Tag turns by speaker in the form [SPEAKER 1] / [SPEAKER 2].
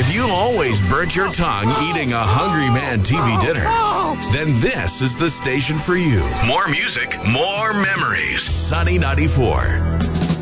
[SPEAKER 1] If you always burnt your tongue eating a Hungry Man TV dinner, then this is the station for you. More music, more memories. Sunny 94.